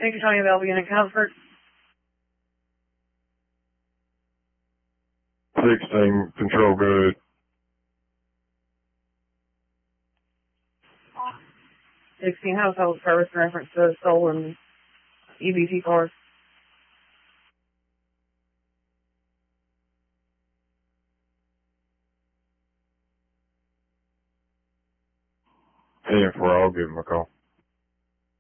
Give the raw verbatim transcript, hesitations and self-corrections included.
Thank you for calling available unit comfort. sixteen, control good. sixteen, household service in reference to stolen E B T cars. ten four, I'll give him a call.